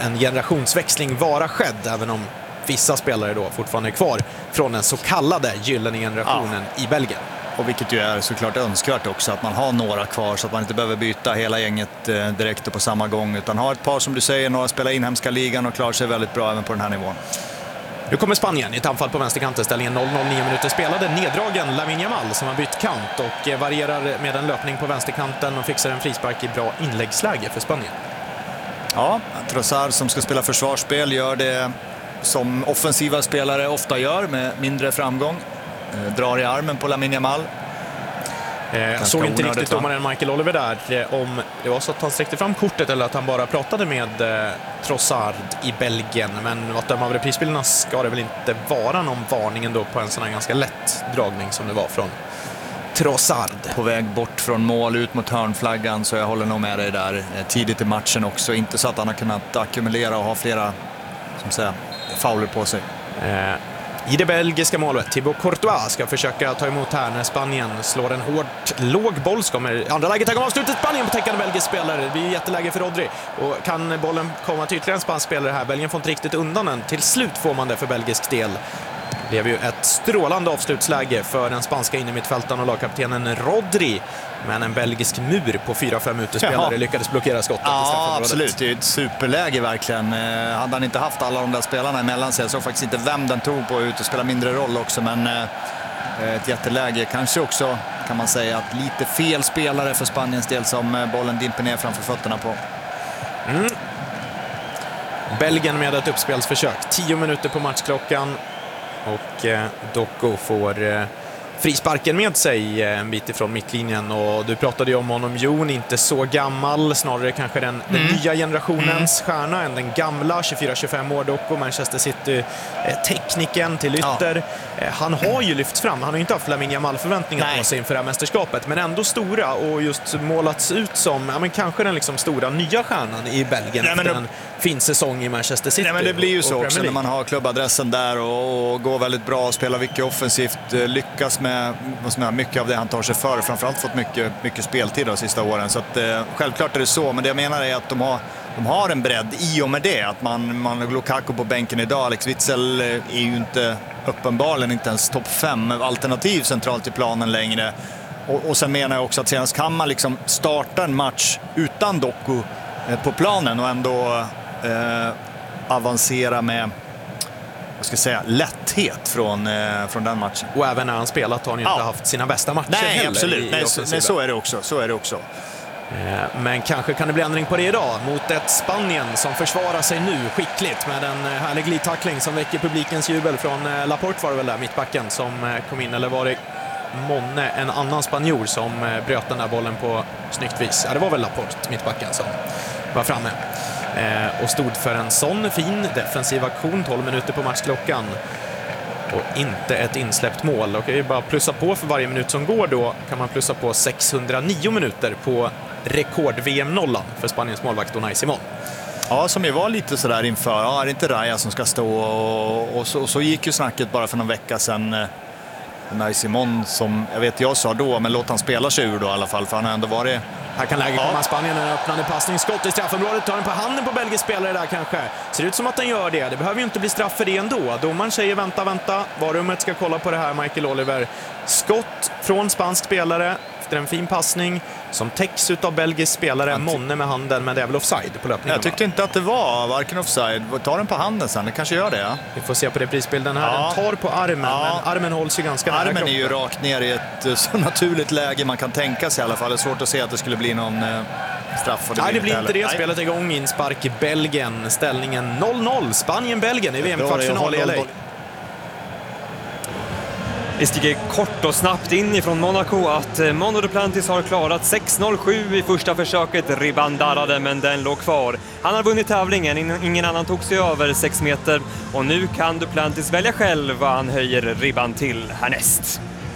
en generationsväxling vara skedd, även om vissa spelare då fortfarande är kvar från den så kallade gyllene generationen i Belgien. Och vilket ju är såklart önskvärt också, att man har några kvar så att man inte behöver byta hela gänget direkt och på samma gång, utan har ett par, som du säger, några spelar inhemska ligan och klarar sig väldigt bra även på den här nivån. Nu kommer Spanien i ett anfall på vänsterkanten, ställningen 0-0, 9 minuter spelade. Neddragen Lamine Yamal som har bytt kant och varierar med en löpning på vänsterkanten och fixar en frispark i bra inläggsläge för Spanien. Ja, Trossard som ska spela försvarsspel gör det som offensiva spelare ofta gör med mindre framgång. Drar i armen på Lamine Yamal. Såg inte riktigt domaren Michael Oliver där om det var så att han sträckte fram kortet eller att han bara pratade med Trossard i Belgien, men att döma av reprisbilderna ska det väl inte vara någon varning ändå på en sån här ganska lätt dragning som det var från Trossard. På väg bort från mål ut mot hörnflaggan, så jag håller nog med dig där tidigt i matchen också. Inte så att han har kunnat ackumulera och ha flera, som säger, fauler på sig. I det belgiska målet, Thibaut Courtois ska försöka ta emot här när Spanien slår en hårt låg boll. Kommer andra läget, här kommer avslutet, Spanien på täckande belgisk spelare. Det blir jätteläge för Rodri. Och kan bollen komma till ytterligare en spansk spelare här? Belgien får inte riktigt undan den. Till slut får man det för belgisk del. Det blev ju ett strålande avslutsläge för den spanska innermittfältaren och lagkaptenen Rodri. Men en belgisk mur på 4-5 utespelare lyckades blockera skottet. Ja, absolut. Det är ett superläge verkligen. Hade han inte haft alla de där spelarna emellan sig, så faktiskt inte vem den tog på ut och spela mindre roll också. Men ett jätteläge. Kanske också, kan man säga, att lite fel spelare för Spaniens del som bollen dimper ner framför fötterna på. Belgien med ett uppspelsförsök. 10 minuter på matchklockan. Och Doku får frisparken med sig en bit ifrån mittlinjen. Och du pratade ju om honom, Jon, inte så gammal, snarare kanske den nya generationens stjärna än den gamla, 24-25 år Doku, Manchester City tekniken till ytter. Han har ju lyft fram, han har ju inte haft Lamine Yamal-förväntningar på sig inför det här mästerskapet, men ändå stora och just målats ut som men kanske den liksom stora nya stjärnan i Belgien efter en fin säsong i Manchester City. Nej, men det blir ju så också när man har klubbadressen där och går väldigt bra och spelar mycket offensivt, lyckas med mycket av det han tar sig för, framförallt fått mycket speltid de sista åren, så att självklart är det så, men det jag menar är att de har en bredd i och med det, att man Lukaku på bänken idag, Alex Witsel är ju inte uppenbarligen inte ens topp 5 alternativ centralt i planen längre, och sen menar jag också att senast kan man liksom starta en match utan Doku på planen och ändå avancera med, vad ska jag säga, lätthet från den matchen. Och även när han spelat har han ju inte haft sina bästa matcher heller. Absolut. Nej, så är det också. Men kanske kan det bli ändring på det idag mot ett Spanien som försvarar sig nu skickligt med en härlig glidtackling som väcker publikens jubel från Laporte, var det väl där, mittbacken som kom in, eller var det månne en annan spanjor som bröt den där bollen på snyggt vis? Ja, det var väl Laporte, mittbacken, som var framme och stod för en sån fin defensiv aktion. 12 minuter på matchklockan och inte ett insläppt mål. Och bara plussa på för varje minut som går, då kan man plussa på 609 minuter på rekord-VM-nollan för Spaniens målvakt Unai Simón. Ja, som ju var lite sådär inför, är det inte Raya som ska stå, och så gick ju snacket bara för någon vecka sedan. Unai Simón, som jag sa då, men låt han spela sig ur då i alla fall, för han har ändå varit... Här kan läget komma. Spanien, en öppnande passningsskott i straffområdet, tar den på handen på belgisk spelare där kanske. Ser ut som att den gör det. Det behöver ju inte bli straff för det ändå. Domaren säger vänta. Varummet ska kolla på det här, Michael Oliver. Skott från spansk spelare efter en fin passning som täcks ut av belgisk spelare. Monne med handen, men det är väl offside på löpningen. Jag tyckte inte att det var varken offside. Ta den på handen sen, det kanske gör det. Ja. Vi får se på reprisbilden här. Den tar på armen, men armen hålls ju ganska nära kroppen. Armen är ju rakt ner i ett så naturligt läge man kan tänka sig i alla fall. Det är svårt att se att det skulle bli någon straff. Nej, det blir inte det. Spelet är igång, inspark i Belgien. Ställningen 0-0. Spanien-Belgien i VM-kvartsfinal i LA. Vi stiger kort och snabbt in ifrån Monaco att Mono Duplantis har klarat 6.07 i första försöket. Ribban darrade, men den låg kvar. Han har vunnit tävlingen, ingen annan tog sig över 6 meter. Och nu kan Duplantis välja själv vad han höjer ribban till härnäst.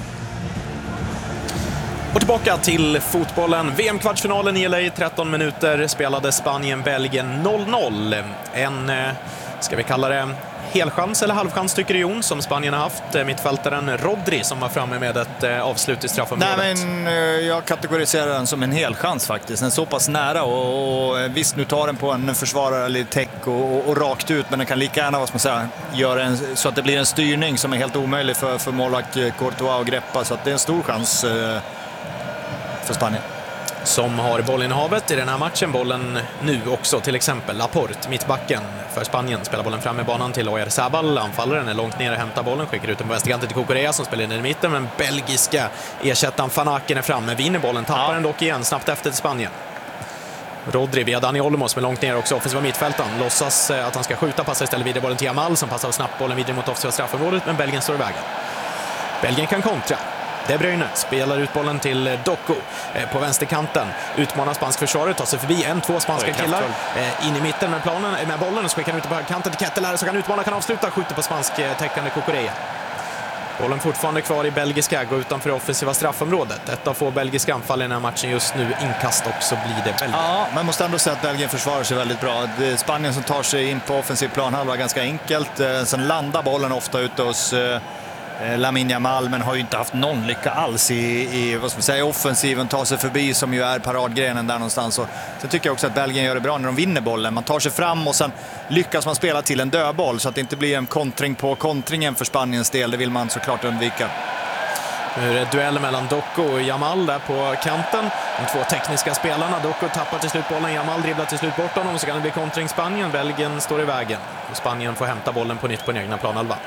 Och tillbaka till fotbollen. VM-kvartsfinalen i LA, 13 minuter spelade Spanien-Belgien 0-0. En, ska vi kalla det, helchans eller halvchans tycker du, Jon, som Spanien har haft? Mittfältaren Rodri som var framme med ett avslut i straffområdet. Nej, men jag kategoriserar den som en helchans faktiskt. Den är så pass nära och visst, nu tar den på en försvarare eller täck och rakt ut, men den kan lika gärna, vad ska man säga, göra så att det blir en styrning som är helt omöjlig för målvakt Courtois att greppa, så att det är en stor chans för Spanien. Som har bollinnehavet i den här matchen. Bollen nu också, till exempel Laporte, mittbacken för Spanien, spelar bollen fram i banan till Oyarzabal. Anfallaren är långt ner och hämtar bollen, skickar ut den på vänsterkanten till Cucurella som spelar in i mitten, men belgiska ersättaren Van Aken är framme, vinner bollen, tappar den dock igen snabbt efter till Spanien. Rodri via Dani Olmo som är långt ner också, offensiva mittfältaren, låtsas att han ska skjuta, passar istället vidare bollen till Yamal som passar snabbt bollen vidare mot offensiva straffområdet, men Belgien står i vägen. Belgien kan kontra. De Bruyne spelar ut bollen till Doku på vänsterkanten. Utmanar spansk försvaret, tar sig förbi två spanska killar. In i mitten med bollen och så skickar han ut på kanten till Ketteler så kan utmana, kan avsluta, skjuter på spansk täckande Cucurella. Bollen fortfarande kvar i belgiska, går utanför offensiva straffområdet. Ett av få belgiska anfall i den här matchen just nu. Inkast också blir det Belgien. Ja, man måste ändå säga att Belgien försvarar sig väldigt bra. Det är Spanien som tar sig in på offensiv planhalva ganska enkelt. Sen landar bollen ofta ute hos Lamine Yamal, men har ju inte haft någon lycka alls i vad ska man säga, offensiven, tar sig förbi som ju är paradgrenen där någonstans. Och sen tycker jag också att Belgien gör det bra när de vinner bollen. Man tar sig fram och sen lyckas man spela till en dödboll så att det inte blir en kontring på kontringen för Spaniens del. Det vill man såklart undvika. Nu är det duell mellan Doku och Yamal där på kanten. De två tekniska spelarna. Doku tappar till slut bollen, Yamal dribblar till slut bort honom, så kan det bli kontring Spanien. Belgien står i vägen och Spanien får hämta bollen på nytt på den egna planhalva.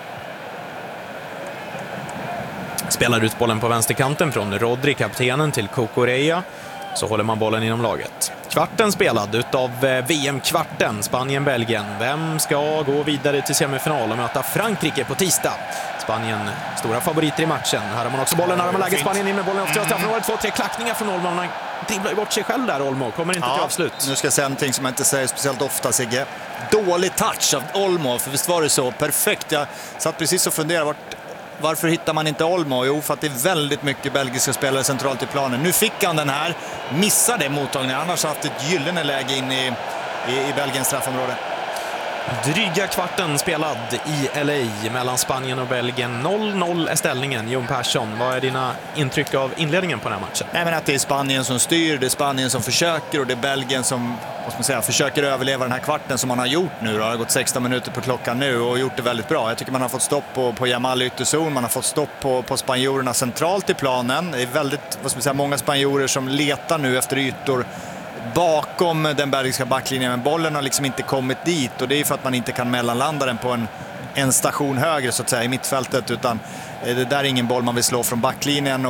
Spelar ut bollen på vänsterkanten från Rodri, kaptenen, till Cucurella. Så håller man bollen inom laget. Kvarten spelad utav VM-kvarten, Spanien-Belgien. Vem ska gå vidare till semifinal och möta Frankrike på tisdag? Spanien, stora favoriter i matchen. Här har man också bollen, här har man läget. Spanien in med bollen efter straffområdet. 2-3 klackningar från Olmo. Han dribblar ju bort sig själv där, Olmo. Kommer inte till avslut. Nu ska jag säga någonting som jag inte säger speciellt ofta, Sigge. Dålig touch av Olmo, för visst var det så perfekt. Jag satt precis och funderade varför hittar man inte Olmo? Jo, för att det är väldigt mycket belgiska spelare centralt i planen. Nu fick han den här, missade mottagningen. Annars haft ett gyllene läge in i Belgiens straffområde. Dryga kvarten spelad i LA mellan Spanien och Belgien. 0-0 är ställningen. Jon Persson, vad är dina intryck av inledningen på den här matchen? Nej, men att det är Spanien som styr, det är Spanien som försöker och det är Belgien som, vad ska man säga, försöker överleva den här kvarten som man har gjort nu. Det har gått 16 minuter på klockan nu och gjort det väldigt bra. Jag tycker man har fått stopp på Yamal i ytterzon, man har fått stopp på spanjorerna centralt i planen. Det är väldigt, vad ska man säga, många spanjorer som letar nu efter ytor bakom den belgiska backlinjen, men bollen har liksom inte kommit dit och det är för att man inte kan mellanlanda den på en station högre så att säga i mittfältet, utan det där är ingen boll man vill slå från backlinjen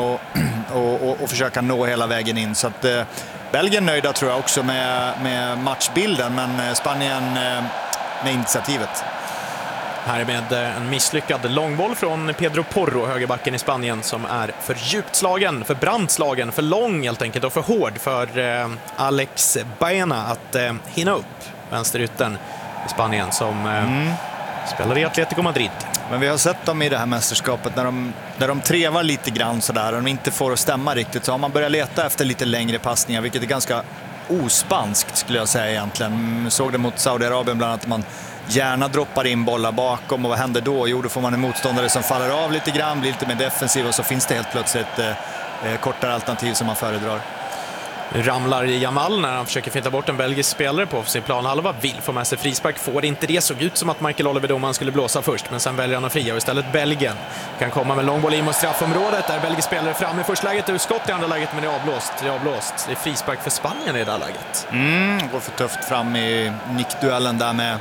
och försöka nå hela vägen in. Så att Belgien nöjda tror jag också med matchbilden, men Spanien med initiativet. Här med en misslyckad långboll från Pedro Porro, högerbacken i Spanien, som är för djupt slagen, för brant slagen, för lång helt enkelt och för hård för Alex Baena att hinna upp, vänsterytten i Spanien som spelar i Atletico Madrid. Men vi har sett dem i det här mästerskapet när de trevar lite grann sådär och de inte får att stämma riktigt, så har man börjat leta efter lite längre passningar, vilket är ganska ospanskt skulle jag säga egentligen. Såg det mot Saudiarabien bland annat, att man gärna droppar in bollar bakom, och vad händer då? Jo, då får man en motståndare som faller av lite grann, blir lite mer defensiv och så finns det helt plötsligt kortare alternativ som man föredrar. Ramlar Yamal när han försöker finta bort en belgisk spelare på sin planhalva, vill få med sig frispark, får inte det. Såg ut som att Michael Oliver domaren skulle blåsa först, men sen väljer han att fria och istället Belgien kan komma med långboll in mot straffområdet där belgisk spelare fram i första läget, utskott i andra läget, men det är avblåst. Det är frispark för Spanien i det här läget. Går för tufft fram i nickduellen där med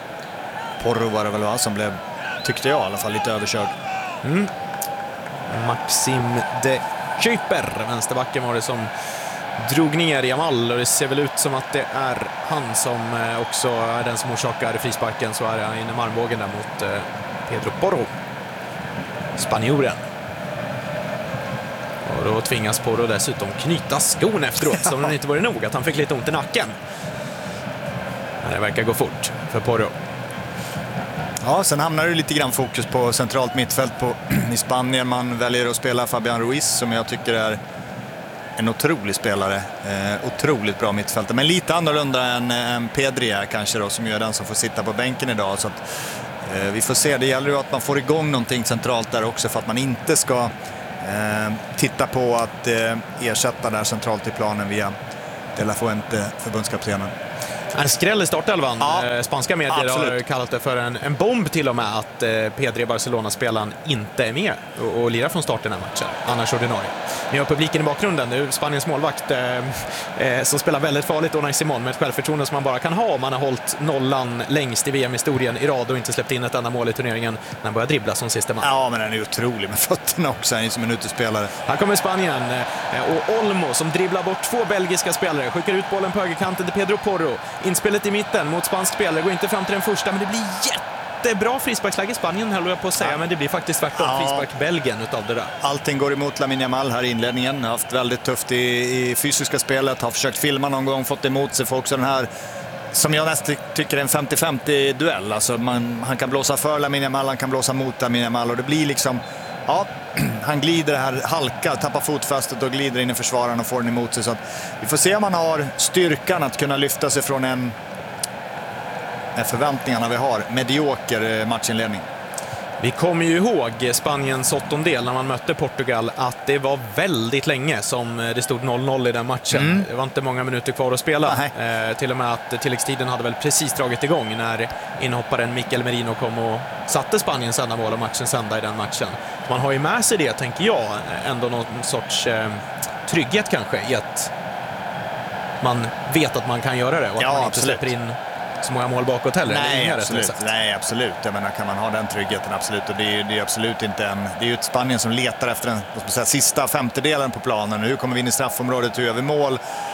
Porro, var det väl va, som blev, tyckte jag i alla fall, lite överkörd. Maxim de Kuiper, vänsterbacken, var det som drog ner Yamal, och det ser väl ut som att det är han som också är den som orsakar frisparken. Så är han inne i armbågen där mot Pedro Porro, spanjoren. Och då tvingas Porro dessutom knyta skon efteråt, som det inte var nog att han fick lite ont i nacken. Men det verkar gå fort för Porro. Ja, sen hamnar det lite grann fokus på centralt mittfält i Spanien. Man väljer att spela Fabian Ruiz, som jag tycker är en otrolig spelare. Otroligt bra mittfältare, men lite annorlunda än Pedri är kanske då, som gör den som får sitta på bänken idag. Så att, Vi får se, det gäller ju att man får igång någonting centralt där också för att man inte ska titta på att ersätta där centralt i planen via De La Fuente, förbundskaptenen. En skräll i startelvan. Ja, spanska medier absolut. har kallat det för en bomb till och med att Pedri, Barcelona-spelaren, inte är med och lirar från starten den här matchen. Annars ordinarie. Ni har publiken i bakgrunden nu. Spaniens målvakt som spelar väldigt farligt, Unai Simón, med ett självförtroende som man bara kan ha om man har hållit nollan längst i VM-historien i rad och inte släppt in ett enda mål i turneringen när han börjar dribbla som sista man. Ja, men den är otrolig med fötterna också. Han är som en utespelare. Här kommer Spanien och Olmo som dribblar bort 2 belgiska spelare. Skickar ut bollen på högerkanten till Pedro Porro. Inspelet i mitten mot spansk spelare. Går inte fram till den första, men det blir jättebra frisparksläge i Spanien, höll jag på att säga. Men det blir faktiskt tvärtom. Frispark Belgien utav det där. Allting går emot Lamine Yamal här i inledningen. Har haft väldigt tufft i fysiska spelet. Har försökt filma någon gång, fått emot sig. Får också den här, som jag nästan tycker är en 50-50 duell. Alltså han kan blåsa för Lamine Yamal, han kan blåsa mot Lamine Yamal. Och det blir liksom, ja, han glider här, halkar, tappar fotfästet och glider in i försvararen och får den emot sig. Så att vi får se om han har styrkan att kunna lyfta sig från en förväntningarna vi har, medioker matchinledning. Vi kommer ju ihåg Spaniens åttondel när man mötte Portugal att det var väldigt länge som det stod 0-0 i den matchen. Det var inte många minuter kvar att spela. Till och med att tilläggstiden hade väl precis dragit igång när inhopparen Mikel Merino kom och satte Spaniens enda mål och matchens enda i den matchen. Man har ju med sig det, tänker jag, ändå någon sorts trygghet kanske i att man vet att man kan göra det och att man inte släpper in så många mål bakåt heller. Nej, absolut. Jag menar, kan man ha den tryggheten, absolut. Och det är absolut inte det är ju ett Spanien som letar efter den sista femtedelen på planen. Nu kommer vi in i straffområdet, hur gör vi mål?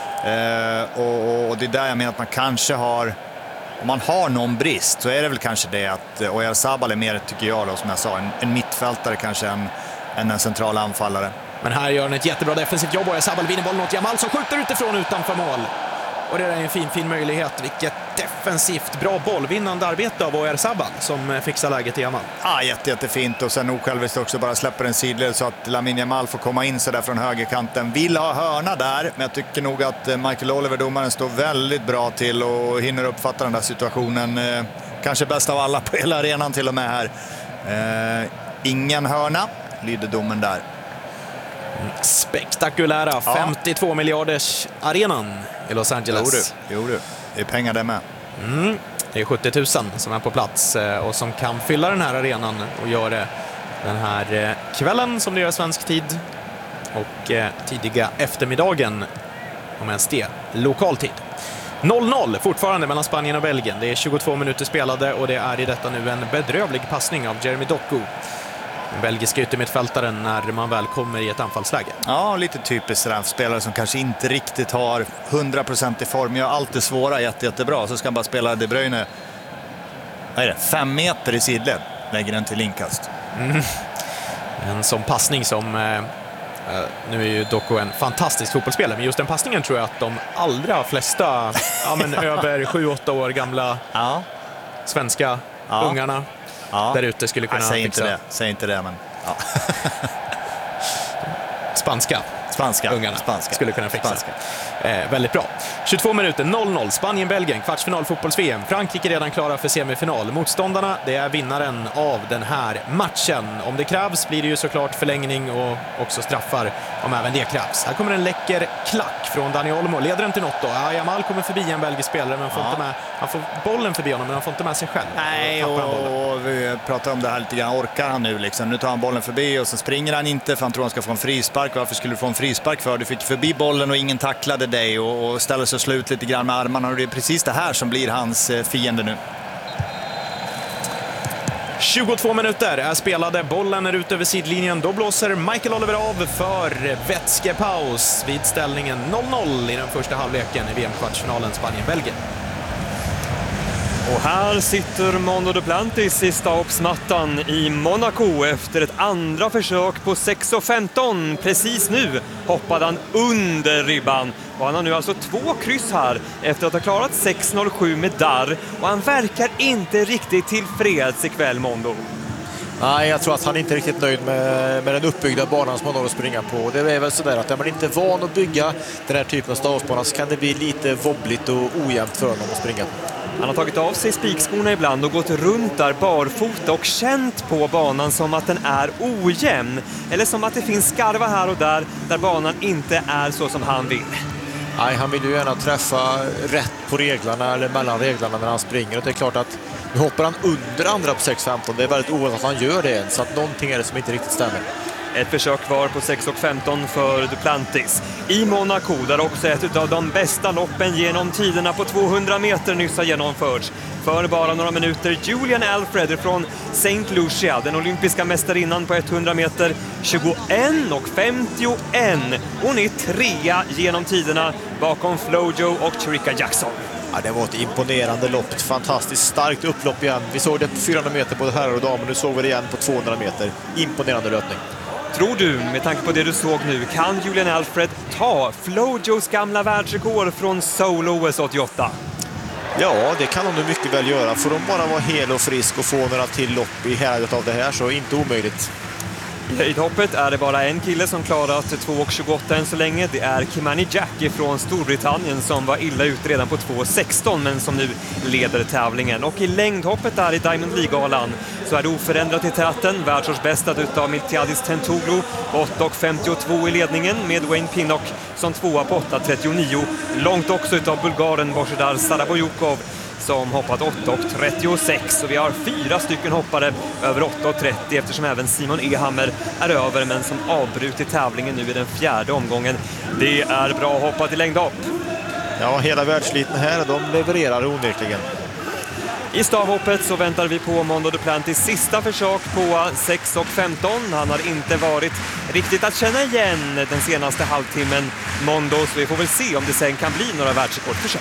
Och det är där jag menar att man kanske har, om man har någon brist så är det väl kanske det att Oyarzabal är mer, tycker jag då, som jag sa, en mittfältare kanske än en central anfallare. Men här gör han ett jättebra defensivt jobb. Oyarzabal vinner bollen åt Yamal som skjuter utifrån utanför mål. Och det är en fin möjlighet. Vilket defensivt bra bollvinnande arbete av Oyarzabal som fixar läget i Yamal. Ja, jättefint. Och sen osjälviskt också bara släpper en sidled så att Lamine Yamal får komma in så där från högerkanten. Vill ha hörna där, men jag tycker nog att Michael Oliver, domaren, står väldigt bra till och hinner uppfatta den där situationen. Kanske bäst av alla på hela arenan till och med här. Ingen hörna, lyder domen där. Spektakulära 52 miljarders arenan i Los Angeles. Jo du. Det är pengar där med. Det är 70 000 som är på plats och som kan fylla den här arenan och gör det den här kvällen som det gör svensk tid och tidiga eftermiddagen, om ens det, lokal tid. 0-0 fortfarande mellan Spanien och Belgien. Det är 22 minuter spelade och det är i detta nu en bedrövlig passning av Jeremy Doku, den belgiska yttermittfältaren, när man väl kommer i ett anfallsläge. Ja, lite typiskt straffspelare som kanske inte riktigt har 100% i form. Gör allt det svåra jättebra. Så ska han bara spela De Bruyne. Vad är det? 5 meter i sidled. Lägger den till inkast. En sån passning som... nu är ju Doku en fantastisk fotbollsspelare, men just den passningen tror jag att de allra flesta över 7-8 år gamla svenska ungarna där ute skulle kunna fixa. Säg inte det, men Spanska ungarna skulle kunna fixa. Väldigt bra. 22 minuter, 0-0. Spanien-Belgien, kvartsfinal fotbolls-VM. Frankrike redan klara för semifinal. Motståndarna, det är vinnaren av den här matchen. Om det krävs blir det ju såklart förlängning och också straffar om även det krävs. Här kommer en läcker klack från Dani Olmo. Leder den till något då? Yamal kommer förbi en belgisk spelare, men han får bollen förbi honom, men han får inte med sig själv. Nej, och vi pratar om det här lite grann. Orkar han nu liksom? Nu tar han bollen förbi och så springer han inte för han tror han ska få en frispark. Varför skulle du få en frispark för? Du fick förbi bollen och ingen tacklade dig och ställer sig slut lite grann med armarna, och det är precis det här som blir hans fiende nu. 22 minuter är spelade, bollen är ut över sidlinjen. Då blåser Michael Oliver av för vätskepaus vid ställningen 0-0 i den första halvleken i VM-kvartsfinalen Spanien-Belgien. Och här sitter Mondo Duplantis i stabsmattan i Monaco efter ett andra försök på 6,15. Precis nu hoppade han under ribban. Och han har nu alltså 2 kryss här efter att ha klarat 6,07 med darr. Och han verkar inte riktigt tillfreds ikväll, Mondo. Nej, jag tror att han inte är riktigt nöjd med den uppbyggda banan som han har att springa på. Det är väl sådär att är man inte van att bygga den här typen av stavsbana så kan det bli lite wobbligt och ojämnt för honom att springa. Han har tagit av sig spikskorna ibland och gått runt där barfota och känt på banan som att den är ojämn. Eller som att det finns skarvar här och där banan inte är så som han vill. Nej, han vill ju gärna träffa rätt på reglarna eller mellan reglarna när han springer. Och det är klart att nu hoppar han under andra på 6.15. Det är väldigt ovanligt att han gör det, så att någonting är det som inte riktigt stämmer. Ett försök kvar på 6.15 för Duplantis. I Monaco, där också ett av de bästa loppen genom tiderna på 200 meter nyss har genomförts. För bara några minuter Julian Alfred från St. Lucia, den olympiska mästarinnan på 100 meter, 21.51. Hon är trea genom tiderna bakom Flojo och Chirika Jackson. Ja, det var ett imponerande lopp, ett fantastiskt starkt upplopp igen. Vi såg det på 400 meter både herrar och damer, nu såg vi det igen på 200 meter. Imponerande löpning. Tror du, med tanke på det du såg nu, kan Julian Alfred ta Flojos gamla världsrekord från Seoul OS 88? Ja, det kan de nu mycket väl göra. Får de bara vara hel och frisk och få några till lopp i häradet av det här, så är det inte omöjligt. I höjdhoppet är det bara en kille som klarat 2.28 än så länge. Det är Kimani Jack från Storbritannien som var illa ut redan på 2.16 men som nu leder tävlingen. Och i längdhoppet där i Diamond League-galan så är det oförändrat i täten. Världsårsbästad utav Miltiadis Tentoglou på 8.52 i ledningen med Wayne Pinnock som tvåa på 8.39. Långt också utav bulgaren Božidar Sarabojukov som hoppat 8.36, och vi har 4 stycken hoppare över 8.30 eftersom även Simon Ehammer är över men som avbrutit tävlingen nu i den 4:e omgången. Det är bra hoppat i längdhopp. Ja, hela världsliten här, de levererar onekligen. I stavhoppet så väntar vi på Mondo Duplantis sista försök på 6.15. Han har inte varit riktigt att känna igen den senaste halvtimmen, Mondo, så vi får väl se om det sen kan bli några världsrekordförsök.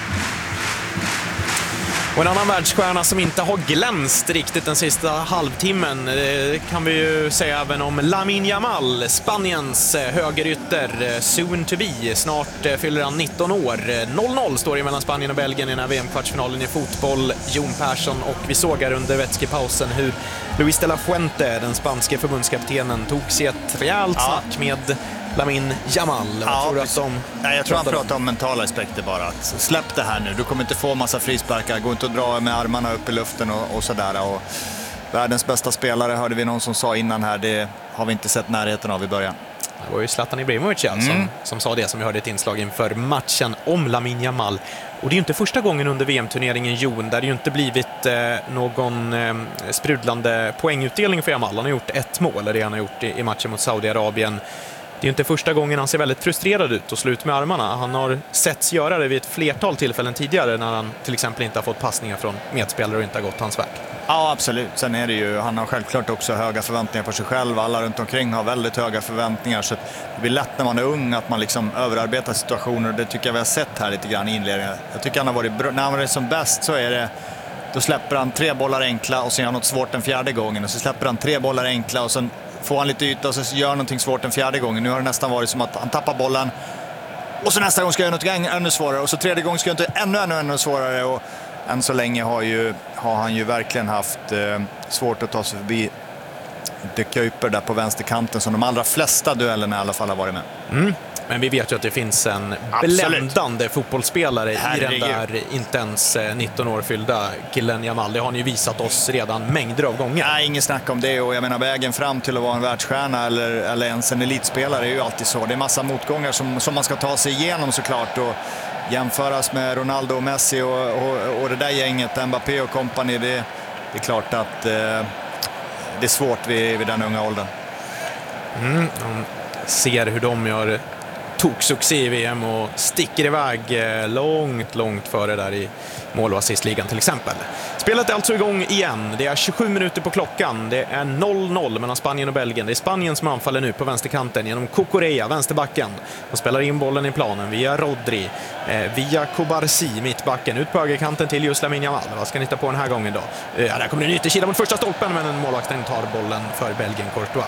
Och en annan världsstjärna som inte har glänst riktigt den sista halvtimmen kan vi ju säga även om Lamine Yamal, Spaniens högerytter, soon to be. Snart fyller han 19 år. 0-0 står det mellan Spanien och Belgien i den här VM-kvartsfinalen i fotboll. Jon Persson, och vi såg här under vätskepausen hur Luis de la Fuente, den spanske förbundskaptenen, tog sig ett rejält snack med Lamine Yamal. Jag tror han pratar om mentala aspekter bara. Att släpp det här nu, du kommer inte få massa frisparkar, gå inte och dra med armarna upp i luften och sådär. Och världens bästa spelare hörde vi någon som sa innan här, det har vi inte sett närheten av i början. Det var ju Zlatan Ibrahimovic som sa det, som vi hörde ett inslag inför matchen om Lamine Yamal. Och det är ju inte första gången under VM-turneringen, Jon, där det ju inte blivit någon sprudlande poängutdelning för Yamal. Han har gjort 1 mål, eller det han har gjort i matchen mot Saudiarabien. Det är ju inte första gången han ser väldigt frustrerad ut och slut med armarna. Han har setts göra det vid ett flertal tillfällen tidigare när han till exempel inte har fått passningar från medspelare och inte har gått hans väg. Ja, absolut. Sen är det ju, han har självklart också höga förväntningar på sig själv. Alla runt omkring har väldigt höga förväntningar, så det blir lätt när man är ung att man liksom överarbetar situationer, och det tycker jag vi har sett här lite grann i inledningen. Jag tycker han har varit bra. När han är som bäst så är det, då släpper han 3 bollar enkla och sen gör han något svårt den 4:e gången, och så släpper han 3 bollar enkla och sen får han lite yta och så gör någonting svårt den 4:e gången. Nu har det nästan varit som att han tappar bollen och så nästa gång ska jag göra något ännu svårare, och så 3:e gången ska jag inte ännu svårare, och än så länge har han ju verkligen haft svårt att ta sig förbi De Kuyper där på vänsterkanten, som de allra flesta duellerna i alla fall har varit med. Men vi vet ju att det finns en bländande fotbollsspelare i den där inte ens 19 år fyllda killen Yamal. Det har ni ju visat oss redan mängder av gånger. Nej, ingen snack om det, och jag menar vägen fram till att vara en världsstjärna eller ens en elitspelare är ju alltid så. Det är massa motgångar som man ska ta sig igenom såklart, och jämföras med Ronaldo och Messi och det där gänget, Mbappé och company, det är klart att det är svårt vid den unga åldern. Man ser hur de gör toksuccé i VM och sticker iväg långt före där i mål- och assistligan till exempel. Spelet är alltså igång igen. Det är 27 minuter på klockan. Det är 0-0 mellan Spanien och Belgien. Det är Spanien som anfaller nu på vänsterkanten genom Cucurella, vänsterbacken. De spelar in bollen i planen via Rodri, via Kobarsi, mittbacken, ut på högerkanten till just Lamine Yamal. Vad ska ni ta på den här gången då? Där kommer en ytterkila mot första stolpen, men en målvakten tar bollen för Belgien, Courtois.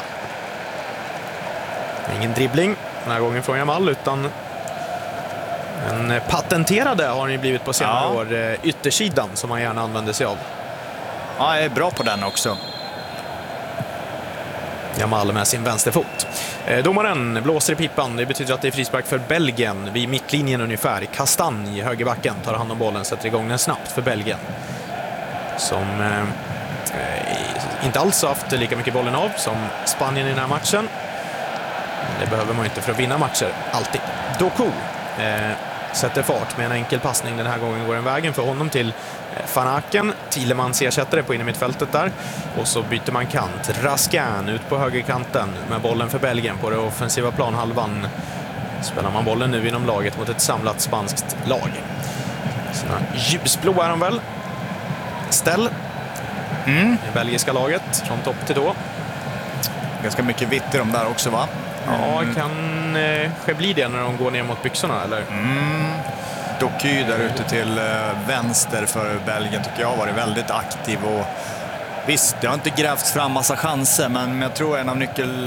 Ingen dribbling den här gången från Yamal, utan en patenterade har han ju blivit på senare år, yttersidan som han gärna använder sig av. Ja, jag är bra på den också. Jamal med sin vänsterfot. Domaren blåser i pipan. Det betyder att det är frispark för Belgien vid mittlinjen ungefär. Kastanj i högerbacken tar hand om bollen, sätter igång den snabbt för Belgien. Som inte alls har haft lika mycket bollen av som Spanien i den här matchen. Det behöver man inte för att vinna matcher, alltid. Doku sätter fart med en enkel passning. Den här gången går den vägen för honom till Van Aken. Thielemans ersätter på innermittfältet där. Och så byter man kant. Raskin ut på högerkanten med bollen för Belgien på det offensiva planhalvan. Spelar man bollen nu inom laget mot ett samlat spanskt lag. Ljusblå är de väl. Ställ. Det belgiska laget från topp till då. Ganska mycket vitt i de där också, va? Ja, kan bli det när de går ner mot byxorna, eller? Doky där ute till vänster för Belgien tycker jag har varit väldigt aktiv. Och visst, det har inte grävts fram massa chanser, men jag tror en av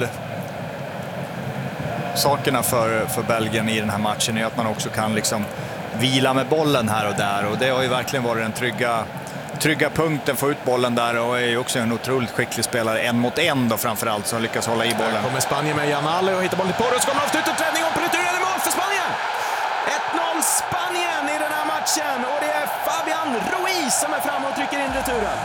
nyckelsakerna för Belgien i den här matchen är att man också kan liksom vila med bollen här och där. Och det har ju verkligen varit den trygga punkten, få ut bollen där, och är ju också en otroligt skicklig spelare 1 mot 1 då framförallt, som lyckas hålla i bollen. Här kommer Spanien med Jamal och hittar bollen till Porro, så kommer avslututräddning och på returen är mål för Spanien! 1-0 Spanien i den här matchen, och det är Fabian Ruiz som är framme och trycker in returen.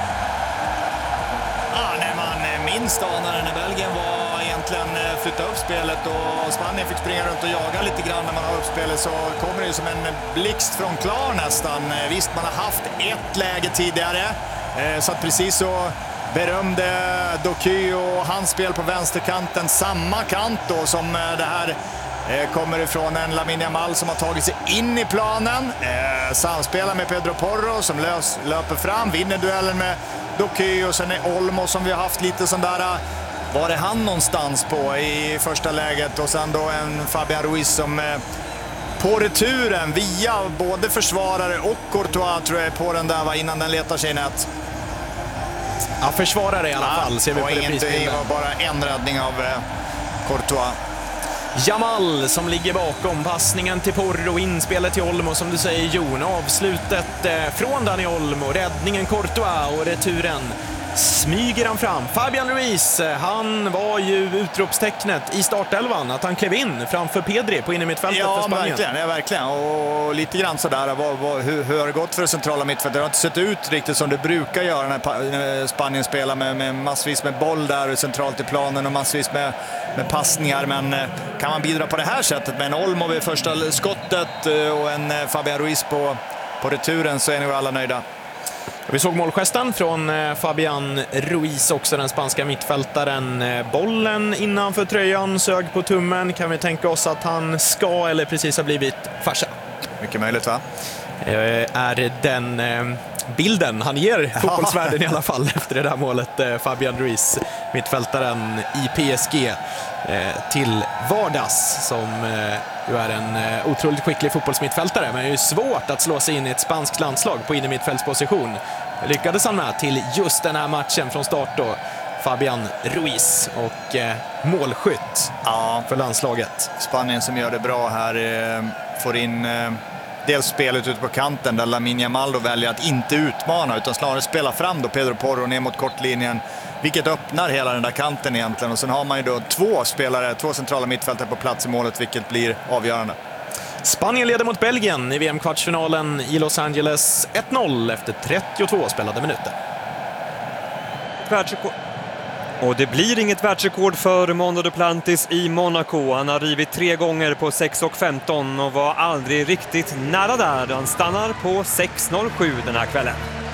Ja, när man minst anade när Belgien var egentligen flytta upp spelet och Spanien fick springa runt och jaga lite grann när man har uppspelet, så kommer det ju som en blixt från klar nästan. Visst, man har haft ett läge tidigare, så att precis så berömde Doky och hans spel på vänsterkanten, samma kant då som det här kommer ifrån en Lamine Yamal som har tagit sig in i planen, samspelar med Pedro Porro som löper fram, vinner duellen med Doky, och sen är Olmo som vi har haft lite sån där, var är han någonstans på i första läget, och sen då en Fabian Ruiz som på returen via både försvarare och Courtois tror jag på den där, var innan den letar sig i nät. Ja, försvarare i alla fall ser vi på reprisbilden. Det var bara en räddning av Courtois. Jamal som ligger bakom passningen till Porro, inspelet till Olmo som du säger Jon, avslutet från Dani Olmo, räddningen Courtois och returen smyger han fram. Fabian Ruiz, han var ju utropstecknet i startelvan, att han klev in framför Pedri på innermittfältet för Spanien. Ja, verkligen. Och lite grann sådär, hur har det gått för det centrala mittfältet? Det har inte sett ut riktigt som det brukar göra när Spanien spelar med massvis med boll där centralt i planen och massvis med passningar. Men kan man bidra på det här sättet med en Olmo vid första skottet och en Fabian Ruiz på returen, så är nog alla nöjda. Vi såg målgesten från Fabian Ruiz också, den spanska mittfältaren. Bollen innanför tröjan, sög på tummen. Kan vi tänka oss att han ska eller precis har blivit farsa? Mycket möjligt, va? Är den bilden han ger fotbollsvärlden i alla fall efter det där målet, Fabian Ruiz, mittfältaren i PSG till vardags, som ju är en otroligt skicklig fotbollsmittfältare, men det är ju svårt att slå sig in i ett spanskt landslag på innermittfältsposition. Lyckades han med till just den här matchen från start då, Fabian Ruiz, och målskytt för landslaget. Spanien som gör det bra här, får in dels spelet ute på kanten där Lamine Yamal då väljer att inte utmana utan snarare spela fram då Pedro Porro ner mot kortlinjen, vilket öppnar hela den där kanten egentligen. Och sen har man ju då två centrala mittfältare på plats i målet, vilket blir avgörande. Spanien leder mot Belgien i VM-kvartsfinalen i Los Angeles 1-0 efter 32 spelade minuter. Världsrekord. Och det blir inget världsrekord för Mondo Duplantis i Monaco. Han har rivit 3 gånger på 6.15 och var aldrig riktigt nära där. Han stannar på 6.07 den här kvällen.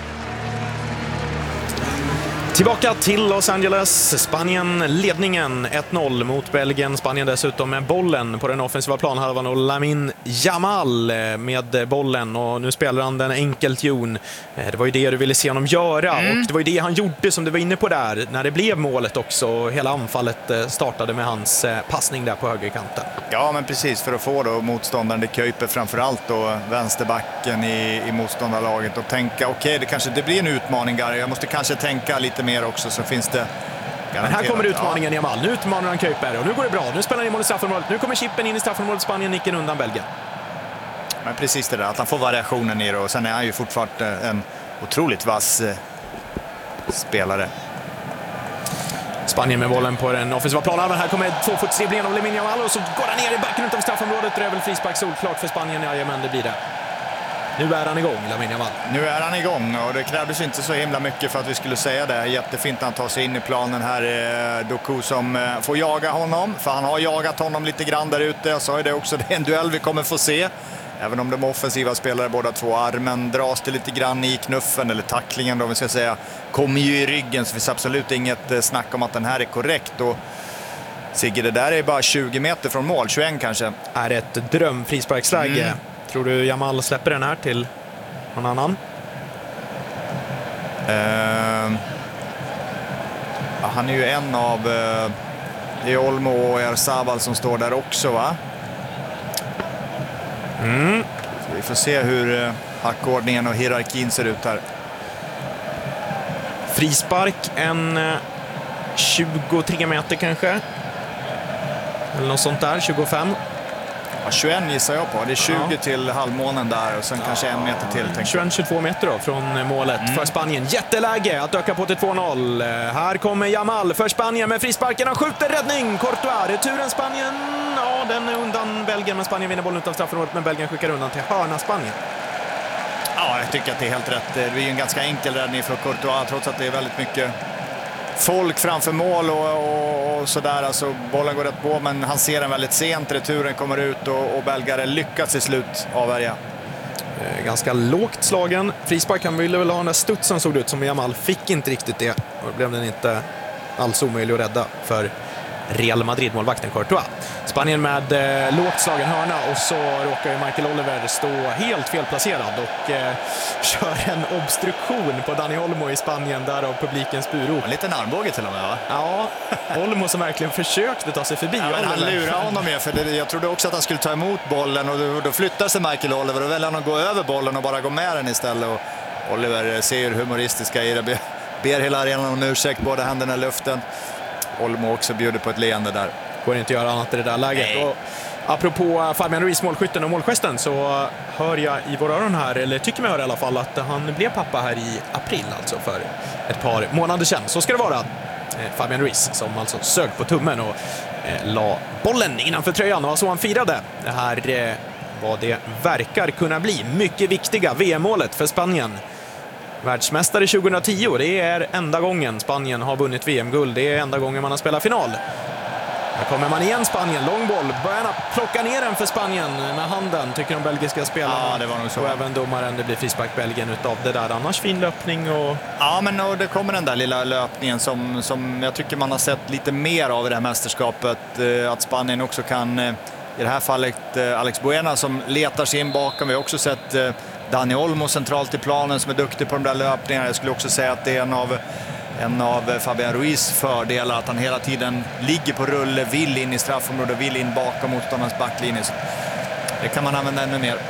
Tillbaka till Los Angeles. Spanien ledningen 1-0 mot Belgien. Spanien dessutom med bollen på den offensiva planhalvan och Lamine Yamal med bollen. Och nu spelar han den enkelt, Jon. Det var ju det du ville se honom göra. Och det var ju det han gjorde, som du var inne på där, när det blev målet också. Hela anfallet startade med hans passning där på högerkanten. Ja, men precis, för att få då motståndaren de Kuiper framförallt då vänsterbacken i motståndarlaget och tänka okej, det blir en utmaning där. Jag måste kanske tänka lite mer också, så finns det garanterat. Men här kommer utmaningen i Yamal. Nu utmanar han Kuiper och nu går det bra. Nu spelar han i mål i straffområdet. Nu kommer chippen in i straffområdet. Spanien nicken undan Belgien. Men precis det där, att han får variationen i det, och sen är han ju fortfarande en otroligt vass spelare. Spanien med bollen på den offensiva planen. Här kommer tvåfotsdribblingen av Lamine Yamal och så går han ner i backen utanför straffområdet. Det är väl frispark solklart för Spanien. Jajamän, det blir det. Nu är han igång, Lamine Yamal. Nu är han igång och det krävdes inte så himla mycket för att vi skulle säga det. Jättefint att han tar sig in i planen här. Doku som får jaga honom, för han har jagat honom lite grann där ute. Jag sa ju det också, det är en duell vi kommer få se. Även om de offensiva spelare båda två, armen dras det lite grann i knuffen, eller tacklingen då vi ska säga, kommer ju i ryggen, så det finns absolut inget snack om att den här är korrekt. Och Sigge, det där är bara 20 meter från mål, 21 kanske. Är ett drömfrisparksläge. Tror du Yamal släpper den här till någon annan? Ja, han är ju en av det är Olmo och Oyarzabal som står där också, va? Så vi får se hur hackordningen och hierarkin ser ut här. Frispark, en 23 meter kanske. Eller något sånt där, 25. Ja, 21 gissar jag på. Det är 20 till halvmånen där och sen kanske en meter till. 21-22 meter då från målet för Spanien. Jätteläge att öka på till 2-0. Här kommer Yamal för Spanien med frisparken. Han skjuter, räddning. Courtois, returen Spanien. Ja, den är undan Belgien, men Spanien vinner bollen utan straffområdet, men Belgien skickar undan till hörna Spanien. Ja, jag tycker att det är helt rätt. Det är ju en ganska enkel räddning för Courtois, trots att det är väldigt mycket folk framför mål och sådär. Alltså, bollen går rätt på, men han ser den väldigt sent. Returen kommer ut och belgare lyckas i slut avvärja. Ganska lågt slagen. Frispark, han ville väl ha den där studsen, såg det ut som. Yamal fick inte riktigt det. Och då blev den inte alls omöjlig att rädda för Real Madrid-målvakten Courtois. Spanien med lågt slagen hörna, och så råkar ju Michael Oliver stå helt felplacerad och kör en obstruktion på Dani Olmo i Spanien, där av publikens burop. En liten armbåge till och med, va? Ja, Olmo som verkligen försökte ta sig förbi. Ja, men han lurar honom med, för jag trodde också att han skulle ta emot bollen, och då flyttar sig Michael Oliver och väljer han att gå över bollen och bara gå med den istället. Och Oliver ser humoristiska i det, ber hela arenan om ursäkt, båda händerna i luften. Olmo också bjuder på ett leende där. Går inte att göra annat i det där läget. Och apropå Fabian Ruiz, målskytten och målgesten, så hör jag i våra öron här, eller tycker mig höra i alla fall, att han blev pappa här i april, alltså för ett par månader sedan. Så ska det vara. Fabian Ruiz som alltså sög på tummen och la bollen innanför tröjan, och så han firade. Det här vad det verkar kunna bli mycket viktiga VM-målet för Spanien. Världsmästare 2010, det är enda gången Spanien har vunnit VM-guld. Det är enda gången man har spelat final. Här kommer man igen, Spanien, lång boll. Börjar plocka ner den för Spanien med handen, tycker de belgiska spelarna. Ja, det var nog så. Och även domaren, det blir frispark Belgien utav det där. Annars fin löpning och... Ja, men och det kommer den där lilla löpningen som jag tycker man har sett lite mer av i det här mästerskapet. Att Spanien också kan, i det här fallet Alex Buena som letar sig in bakom. Vi har också sett Dani Olmo centralt i planen som är duktig på de där löpningarna. Jag skulle också säga att det är en av Fabian Ruiz fördelar, att han hela tiden ligger på rulle, vill in i straffområdet, vill in bakom motståndarens backlinje. Så det kan man använda ännu mer.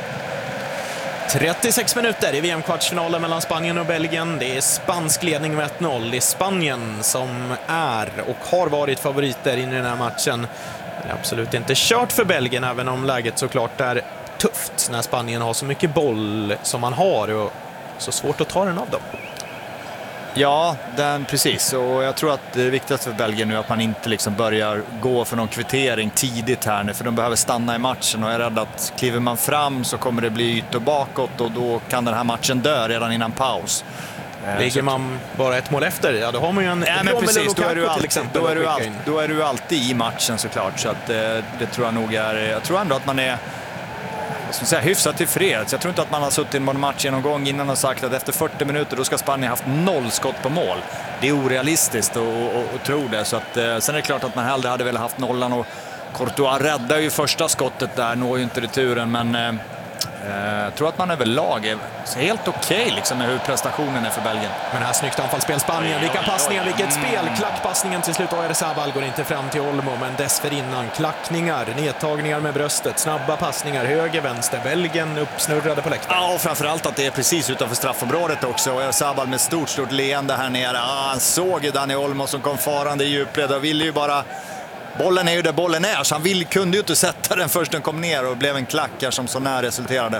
36 minuter i VM-kvartsfinalen mellan Spanien och Belgien. Det är spansk ledning med 1-0. Det är Spanien som är och har varit favoriter in i den här matchen. Det är absolut inte kört för Belgien, även om läget såklart är tufft när Spanien har så mycket boll som man har och så svårt att ta den av dem. Ja, precis. Och jag tror att det viktigaste för Belgien nu är att man inte liksom börjar gå för någon kvittering tidigt här nu, för de behöver stanna i matchen, och jag är rädd att kliver man fram så kommer det bli ytor bakåt, och då kan den här matchen dö redan innan paus. Ligger man bara ett mål efter, ja, då har man ju en precis, då är du alltid i matchen såklart, så att det tror jag nog är, jag tror ändå att man är hyfsat tillfreds. Jag tror inte att man har suttit i en match någon gång innan och sagt att efter 40 minuter då ska Spanien haft 0 skott på mål. Det är orealistiskt att tro det, så att sen är det klart att man hellre hade velat haft nollan, och Courtois räddar ju första skottet där, når ju inte returen, men jag tror att man överlag är helt okej liksom med hur prestationen är för Belgien. Men här snyggt anfallsspel Spanien. Vilka passningar, vilket spel. Klackpassningen till slut. Oyarzabal går inte fram till Olmo, men dessförinnan klackningar, nedtagningar med bröstet, snabba passningar, höger, vänster. Belgien uppsnurrade på läktaren. Ja, och framförallt att det är precis utanför straffområdet också. Oyarzabal med stort leende här nere. Han såg ju Dani Olmo som kom farande i djupled och ville ju bara... Bollen är ju där bollen är, så han kunde ju inte sätta den först den kom ner, och blev en klackar som så när resulterade.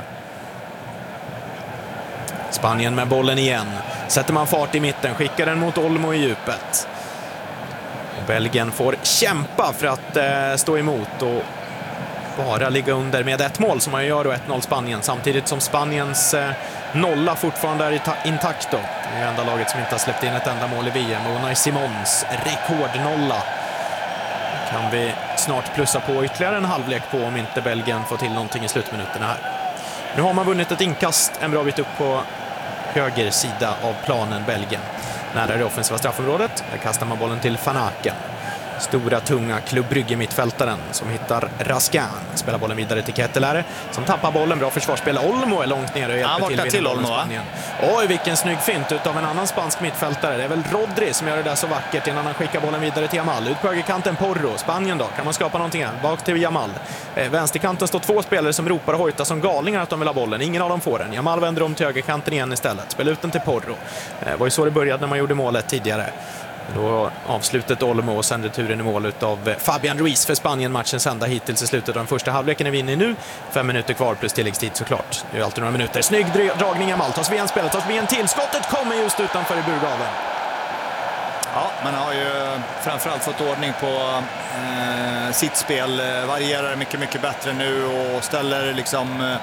Spanien med bollen igen. Sätter man fart i mitten, skickar den mot Olmo i djupet. Belgien får kämpa för att stå emot och bara ligga under med 1 mål som man gör då 1-0 Spanien, samtidigt som Spaniens nolla fortfarande är intakt då. Det är enda laget som inte har släppt in ett enda mål i VM, och Unai Simons rekordnolla kan vi snart plussa på ytterligare en halvlek på om inte Belgien får till någonting i slutminuterna här. Nu har man vunnit ett inkast en bra bit upp på höger sida av planen, Belgien. Nära det offensiva straffområdet, där kastar man bollen till Van Aken. Stora, tunga Club Brugge-mittfältaren som hittar Raskan. Spelar bollen vidare till Kettelare som tappar bollen. Bra försvarsspel. Olmo är långt ner och hjälper till Olmo, Spanien. Oj, vilken snygg fint utav en annan spansk mittfältare. Det är väl Rodri som gör det där så vackert innan han skickar bollen vidare till Yamal. Ut på högerkanten Porro. Spanien då. Kan man skapa någonting här? Bak till Yamal. Vänsterkanten står 2 spelare som ropar och hojtar som galningar att de vill ha bollen. Ingen av dem får den. Yamal vänder om till högerkanten igen istället. Spelar ut den till Porro. Det var ju så det började när man gjorde målet tidigare. Då avslutet Olmo och sen returen i mål av Fabian Ruiz för Spanien, matchens enda hittills i slutet av den första halvleken är vi inne i nu. 5 minuter kvar plus tilläggstid såklart. Det är alltid några minuter. Snygg dragning av Mal. Tas vi en spel, tas vi en till. Skottet kommer just utanför i burgaven. Ja, man har ju framförallt fått ordning på sitt spel. Varierar mycket, mycket bättre nu och ställer liksom...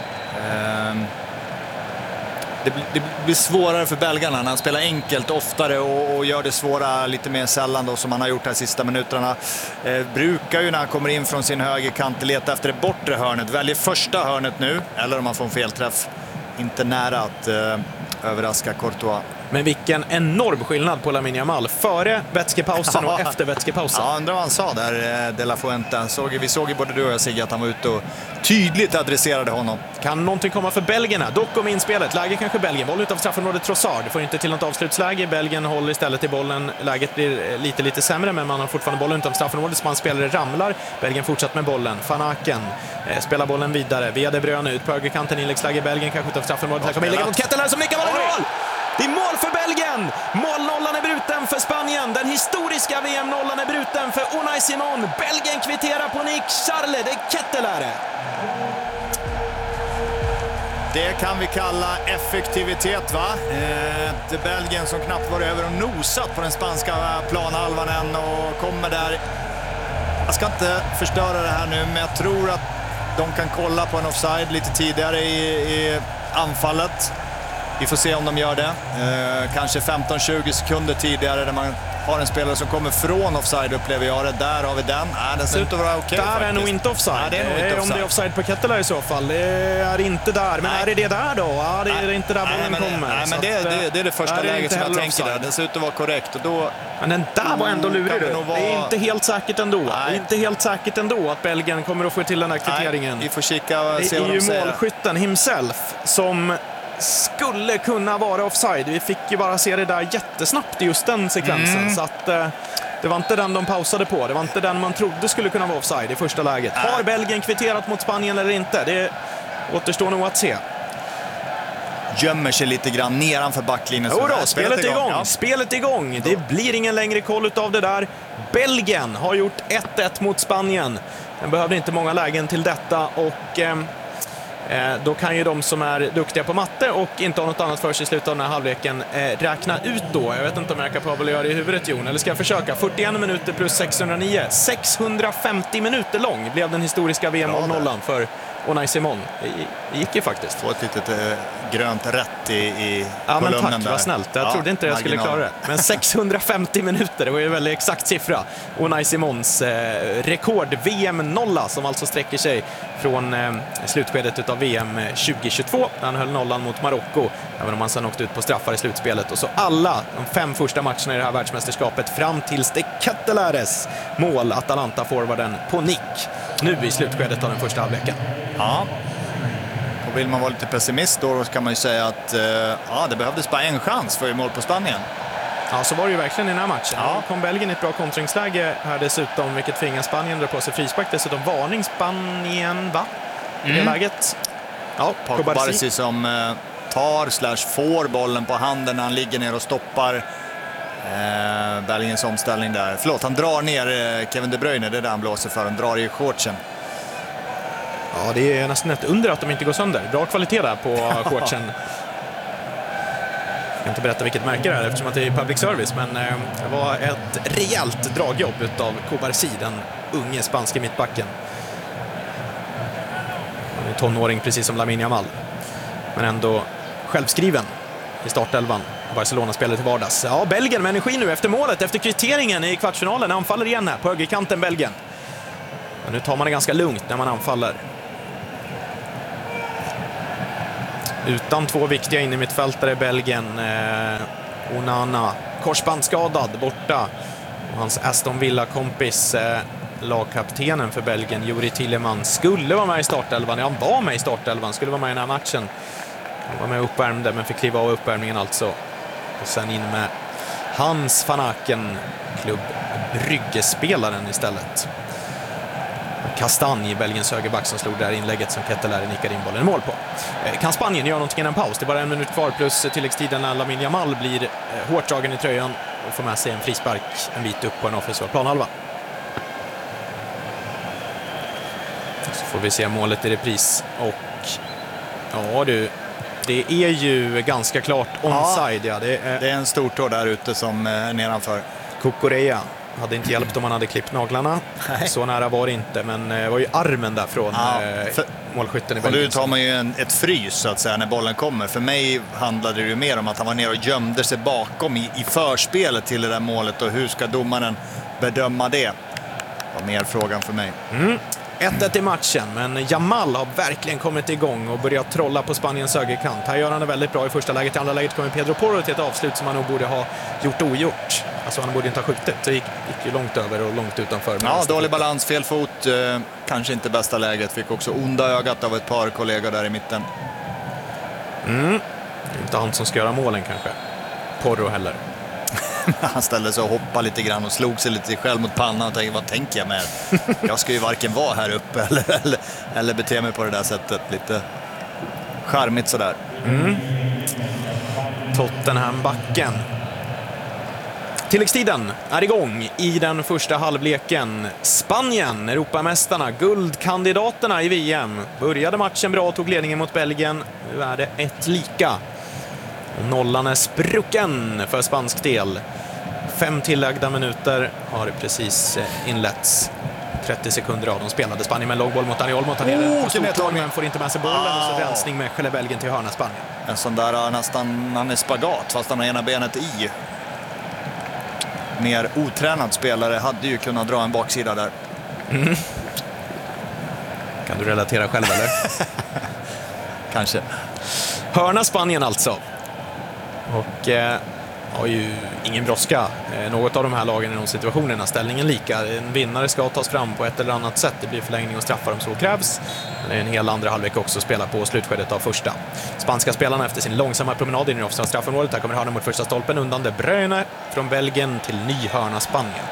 Det blir svårare för belgarna när han spelar enkelt oftare och gör det svåra lite mer sällan då, som han har gjort de sista minuterna. Brukar ju när han kommer in från sin högerkant leta efter det bortre hörnet. Väljer första hörnet nu, eller om man får en felträff. Inte nära att överraska Courtois. Men vilken enorm skillnad på Lamine Yamal före vätskepausen och efter vätskepausen. Ja, undrar vad han sa där, De La Fuente. Vi såg ju både du och jag, Sigge, att han var ute och tydligt adresserade honom. Kan någonting komma för Belgien här? Dock om inspelet. Läge kanske Belgien. Boll utav straffområdet Trossard. Får inte till något avslutsläge. Belgien håller istället i bollen. Läget blir lite sämre, men man har fortfarande bollen utanför straffområdet. Spanspelare ramlar. Belgien fortsatt med bollen. Van Aken spelar bollen vidare. Via De Bruyne ut på högerkanten. Inläggsläge Belgien kanske utanför straffområdet. Här kommer inlägget mot Kettelare som nickar bollen i mål! Det är mål för Belgien! Målnollan är bruten för Spanien. Den historiska VM-nollan är bruten för Unai Simon. Belgien kvitterar på Nick Charle. Det är Kettelare. Det kan vi kalla effektivitet, va? Ett Belgien som knappt var över och nosat på den spanska planhalvan än och kommer där. Jag ska inte förstöra det här nu, men jag tror att de kan kolla på en offside lite tidigare i anfallet. Vi får se om de gör det. Kanske 15-20 sekunder tidigare där man har en spelare som kommer från offside, upplever jag det. Där har vi den. Den ser ut att vara okej, där faktiskt. är nog inte offside. Nej, det är nog inte offside. Om det är offside på Kettelare i så fall. Det är inte där. Men är det där då? Ja, det är inte där bollen kommer. Nej, men det är det första läget som jag tänker där. Det ser ut att vara korrekt. Och då, men den där var ändå lurig. Det är inte helt säkert ändå. Det är inte helt säkert ändå att Belgien kommer att få till den här kvitteringen. Vi får kika och se vad de säger. Det är ju målskytten himself som skulle kunna vara offside. Vi fick ju bara se det där jättesnabbt i just den sekvensen. Så att det var inte den de pausade på. Det var inte den man trodde skulle kunna vara offside i första läget. Har Belgien kvitterat mot Spanien eller inte? Det återstår nog att se. Gömmer sig lite grann nedanför backlinjen. Jo då, spelet är igång. Ja. Spelet är igång. Det blir ingen längre koll utav det där. Belgien har gjort 1-1 mot Spanien. Den behövde inte många lägen till detta och då kan ju de som är duktiga på matte och inte har något annat för sig i slutet av den här halvleken räkna ut då. Jag vet inte om jag är kapabel att göra det i huvudet, Jon. Eller ska jag försöka? 41 minuter plus 609. 650 minuter lång blev den historiska VM-nollan för Unai Simon. Det gick ju faktiskt. Få ett litet grönt rätt i ja, men tack, där. Vad snällt. Jag trodde inte jag skulle klara det. Men 650 minuter, det var ju en väldigt exakt siffra. Unai Simons rekord VM-nolla som alltså sträcker sig från slutskedet av VM 2022. Han höll nollan mot Marocko, även om han sen åkte ut på straffar i slutspelet. Och så alla de 5 första matcherna i det här världsmästerskapet fram tills det Kettelares mål, Atalanta-forwarden på nick. Nu i slutskedet av den första halvleken. Ja. Och vill man vara lite pessimist då kan man ju säga att det behövdes bara en chans för mål på Spanien. Ja, så var det ju verkligen i den här matchen. Ja. Kom Belgien i ett bra kontringsläge här dessutom, vilket tvingar Spanien drar på sig frispark. Dessutom varning Spanien, va? I det läget. Ja, Barsi som får bollen på handen när han ligger ner och stoppar Belgiens omställning där. Förlåt, han drar ner Kevin De Bruyne, det är där han blåser för. Han drar i shortsen. Ja, det är nästan ett under att de inte går sönder. Bra kvalitet där på shortsen. Jag kan inte berätta vilket märke det är eftersom att det är public service, men det var ett rejält dragjobb utav Cobarsi, den unge spanske mittbacken. Han är tonåring precis som Lamine Yamal, men ändå självskriven i startelvan. Barcelona spelar till vardags. Ja, Belgien med energi nu efter målet, efter kvitteringen i kvartsfinalen. Anfaller igen här på högerkanten, Belgien. Men nu tar man det ganska lugnt när man anfaller. Utan två viktiga in i mittfältare Belgien. Onana, korsbandsskadad, borta. Och hans Aston Villa-kompis, lagkaptenen för Belgien, Juri Tillemans, skulle vara med i startelvan. Ja, han var med i startelvan, skulle vara med i den här matchen. Han var med och uppvärmde, men fick kliva av uppvärmningen alltså. Och sen in med Hans van Aken, Klubb Brygge-spelaren istället. Kastanj, Belgiens högerback, som slog där inlägget som Ketelaere nickade in bollen i mål på. Kan Spanien göra någonting i en paus? Det är bara 1 minut kvar plus tilläggstiden när Lamine Yamal blir hårt dragen i tröjan och får med sig en frispark en bit upp på en offensiv planhalva. Så får vi se målet i repris. Och ja du, det är ju ganska klart onside. Ja, det är en stor tå där ute som är nedanför. Kukureya hade inte hjälpt om man hade klippt naglarna. Nej. Så nära var det inte, men det var ju armen där från målskytten i Belgien. Nu tar man ju ett frys så att säga när bollen kommer. För mig handlade det ju mer om att han var nere och gömde sig bakom i förspelet till det där målet, och hur ska domaren bedöma det? Det var mer frågan för mig. 1-1 i matchen, men Yamal har verkligen kommit igång och börjat trolla på Spaniens högerkant. Här gör han det väldigt bra i första läget. I andra läget kommer Pedro Porro till ett avslut som han nog borde ha gjort ogjort. Alltså han borde inte ha skjutit. Det gick ju långt över och långt utanför. Ja, dålig balans, fel fot. Kanske inte bästa läget. Fick också onda ögat av ett par kollegor där i mitten. Inte han som ska göra målen kanske. Porro heller. Han ställde sig och hoppade lite grann och slog sig lite själv mot pannan och tänkte, vad tänker jag med? Jag ska ju varken vara här uppe eller bete mig på det där sättet. Lite charmigt sådär. Tottenham-backen. Tilläggstiden är igång i den första halvleken. Spanien, Europamästarna, guldkandidaterna i VM. Började matchen bra och tog ledningen mot Belgien. Nu är det 1-1. Nollan är sprucken för spansk del. 5 tillagda minuter har precis inletts. 30 sekunder av de spelade. Spanien med lågboll mot Dani Olmo. Men får inte med sig bollen. Och så rensning med Skelle Belgien till hörna Spanien. En sån där nästan, han är spagat fast han har ena benet i. Mer otränad spelare hade ju kunnat dra en baksida där. Kan du relatera själv eller? Kanske. Hörna Spanien alltså. Och har ju ingen brådska. Något av de här lagen i de situationerna. Ställningen lika. En vinnare ska tas fram på ett eller annat sätt. Det blir förlängning och straffar om så krävs. Men det är en hel andra halvlek också spela på slutskedet av första. Spanska spelarna efter sin långsamma promenad in i offensiva straffområdet. Här kommer hörna mot första stolpen undan De Bruyne från Belgien till ny hörna Spanien.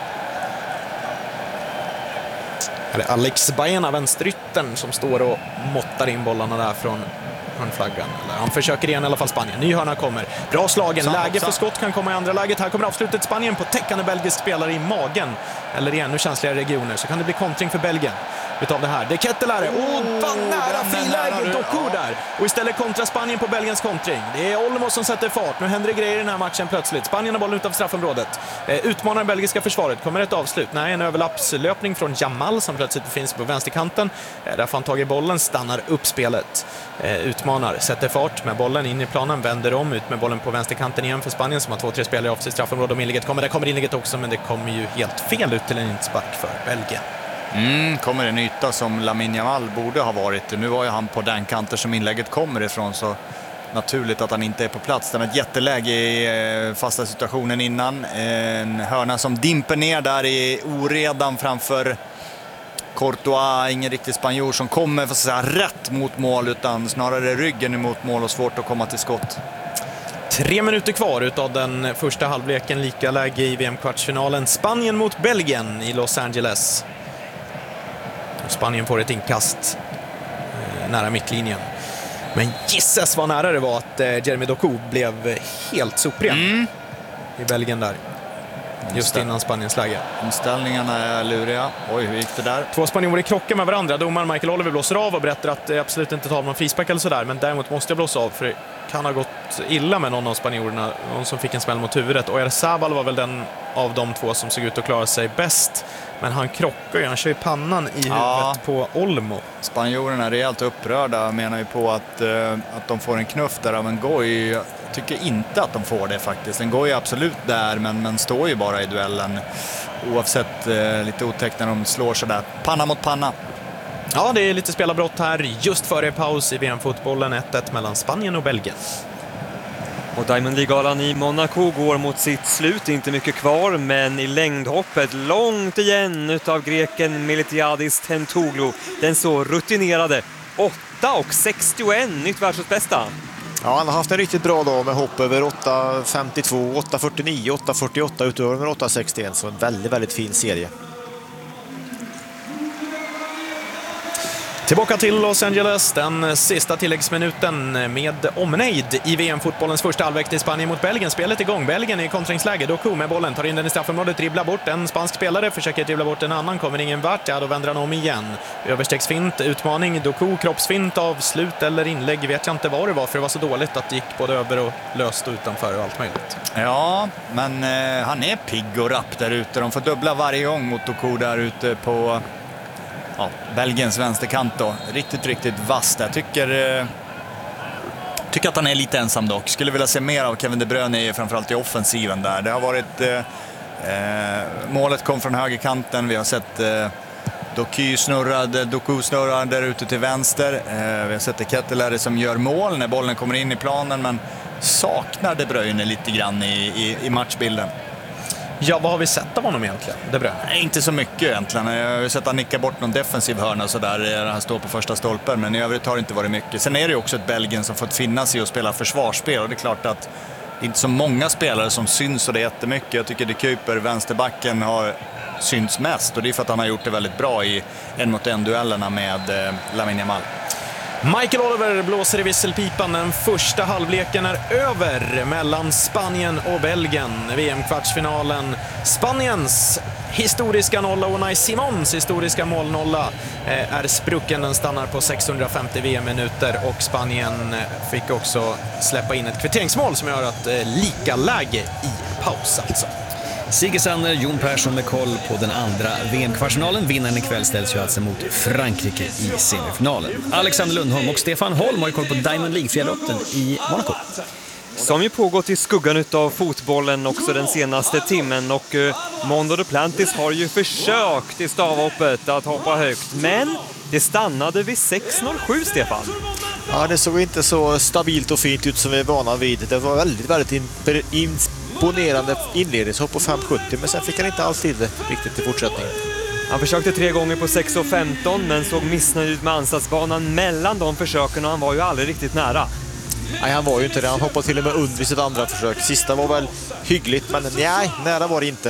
Här är Alex Baena, vänsteryttern, som står och måttar in bollarna där från hörnflaggan. Han försöker igen i alla fall Spanien. Ny hörna kommer. Bra slagen. Läge för skott kan komma i andra läget. Här kommer avslutet. Spanien på täckande belgisk spelare i magen. Eller i ännu känsligare regioner. Så kan det bli kontring för Belgien utav det här. Det är Ketelaere. Vad nära friläge Doku där. Och istället kontra Spanien på Belgiens kontring. Det är Olmo som sätter fart. Nu händer det grejer i den här matchen plötsligt. Spanien har bollen utanför straffområdet. Utmanar belgiska försvaret. Kommer ett avslut? Nej, en överlappslöpning från Yamal som plötsligt finns på vänsterkanten. Där får han tag i bollen. Stannar upp spelet. Utmanar. Sätter fart med bollen in i planen. Vänder om. Ut med bollen på vänsterkanten igen för Spanien som har 2-3 spelare i offensivt straffområde. Om inlägget kommer. Där kommer inlägget också. Men det kommer ju helt fel ut till en inspark för Belgien. Kommer en yta som Lamine Yamal borde ha varit. Nu var ju han på den kanten som inlägget kommer ifrån, så naturligt att han inte är på plats. Det var ett jätteläge i fasta situationen innan. En hörna som dimper ner där i oredan framför Courtois. Ingen riktig spanjor som kommer för att säga rätt mot mål, utan snarare ryggen emot mål och svårt att komma till skott. 3 minuter kvar utav den första halvleken. Lika läge i VM-kvartsfinalen. Spanien mot Belgien i Los Angeles. Spanien får ett inkast nära mittlinjen. Men gisses vad nära det var att Jeremy Doku blev helt sopren i Belgien där. just innan Spaniens läge. Omställningarna är luriga. Oj, hur gick det där? 2 spanjorer krockar med varandra. Domaren Michael Oliver blåser av och berättar att det absolut inte tar någon frispark eller sådär, men däremot måste jag blåsa av för det kan ha gått illa med någon av spanjorerna, någon som fick en smäll mot huvudet. Och Zabal var väl den av de 2 som såg ut att klara sig bäst, men han krockar ju, han kör ju pannan i huvudet på Olmo. Spanjorerna är rejält upprörda, menar ju på att de får en knuff där av en Goy. Jag tycker inte att de får det faktiskt. En Goy är absolut där, men står ju bara i duellen oavsett lite otäckt när de slår sådär panna mot panna. Ja, det är lite spelarbrott här just före paus i VM-fotbollen. 1-1 mellan Spanien och Belgien. Och Diamond League-galan i Monaco går mot sitt slut, inte mycket kvar, men i längdhoppet långt igen utav greken Miltiadis Tentoglou. Den så rutinerade 8,61, nytt världsbästa. Ja, han har haft en riktigt bra dag med hopp över 8,52, 8,49, 8,48 utöver 8,61, så en väldigt, väldigt fin serie. Tillbaka till Los Angeles, den sista tilläggsminuten med omnejd i VM-fotbollens första halvlek till Spanien mot Belgien. Spelet igång, Belgien i kontringsläge, Doku med bollen, tar in den i straffområdet, dribblar bort en spansk spelare, försöker dribbla bort en annan, kommer ingen vart, ja då vänder han om igen. Överstegsfint, utmaning, Doku, kroppsfint, avslut eller inlägg, vet jag inte vad det var, för det var så dåligt att det gick både över och löst och utanför och allt möjligt. Ja, men han är pigg och rapp där ute, de får dubbla varje gång mot Doku där ute på... Ja, Belgiens vänsterkant då. Riktigt vass där. Tycker att han är lite ensam dock. Skulle vilja se mer av Kevin De Bruyne framförallt i offensiven där. Det har varit... målet kom från högerkanten. Vi har sett Doku snurrar där ute till vänster. Vi har sett Kettelare som gör mål när bollen kommer in i planen, men saknar De Bruyne lite grann i matchbilden. Ja, vad har vi sett av honom egentligen? Det är bra. Nej, inte så mycket egentligen. Jag har sett han nicka bort någon defensiv hörna så där han står på första stolpen, men i övrigt har det inte varit mycket. Sen är det ju också ett Belgien som fått finna sig och spela försvarsspel, och det är klart att det är inte så många spelare som syns och det är jättemycket. Jag tycker De Kuyper, vänsterbacken, har syns mest, och det är för att han har gjort det väldigt bra i 1-mot-1-duellerna med Lamine Yamal. Michael Oliver blåser i visselpipan. Den första halvleken är över mellan Spanien och Belgien. VM-kvartsfinalen. Spaniens historiska nolla och Unai Simons historiska målnolla är sprucken. Den stannar på 650 VM-minuter och Spanien fick också släppa in ett kvitteringsmål som gör att lika läge i paus alltså. Sigge Sander, Jon Persson med koll på den andra VM-kvartsfinalen. Vinnaren ikväll ställs ju alltså mot Frankrike i semifinalen. Alexander Lundholm och Stefan Holm har ju koll på Diamond League-frialoppen i Monaco. Som ju pågått i skuggan utav fotbollen också den senaste timmen, och Mondo Duplantis har ju försökt i stavhoppet att hoppa högt, men det stannade vid 6,07, Stefan. Ja, det såg inte så stabilt och fint ut som vi är vana vid. Det var väldigt imponerande inledningshopp på 5,70, men sen fick han inte alltid riktigt i fortsättningen. Han försökte 3 gånger på 6,15 men såg missnöjd ut med ansatsbanan mellan de försöken, och han var ju aldrig riktigt nära. Nej, han var ju inte det. Han hoppade till och med under sitt andra försök. Sista var väl hyggligt, men nej, nära var det inte.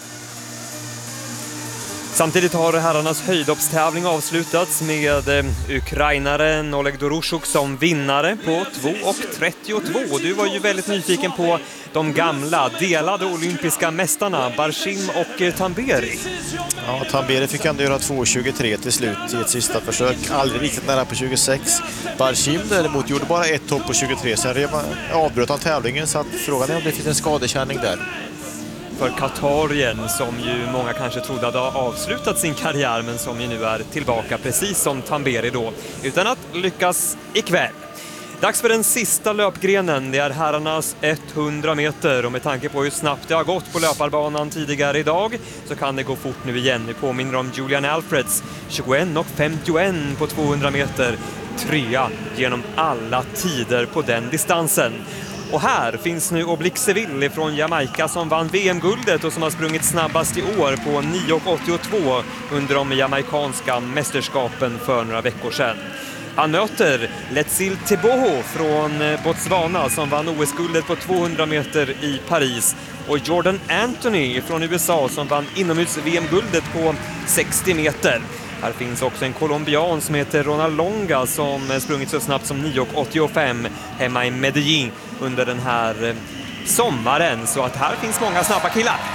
Samtidigt har herrarnas höjdhoppstävling avslutats med ukrainaren Oleg Doroshuk som vinnare på 2,32. Du var ju väldigt nyfiken på de gamla delade olympiska mästarna Barshim och Tamberi. Ja, Tamberi fick ändå göra 2,23 till slut i ett sista försök. Aldrig riktigt nära på 26. Barshim däremot gjorde bara ett hopp på 23. Sen avbröt han tävlingen, så att frågan är om det finns en skadekänning där. För katarien, som ju många kanske trodde hade avslutat sin karriär, men som ju nu är tillbaka precis som Tamberi då, utan att lyckas ikväll. Dags för den sista löpgrenen, det är herrarnas 100 meter, och med tanke på hur snabbt det har gått på löparbanan tidigare idag så kan det gå fort nu igen. Vi påminner om Julian Alfreds 21,51 på 200 meter, 3 genom alla tider på den distansen. Och här finns nu Oblique Seville från Jamaica som vann VM-guldet och som har sprungit snabbast i år på 9,82 under de jamaikanska mästerskapen för några veckor sedan. Han möter Letsil Teboho från Botswana som vann OS-guldet på 200 meter i Paris, och Jordan Anthony från USA som vann inomhus-VM-guldet på 60 meter. Här finns också en colombian som heter Ronald Longa som sprungit så snabbt som 9,85 hemma i Medellin under den här sommaren. Så att här finns många snabba killar.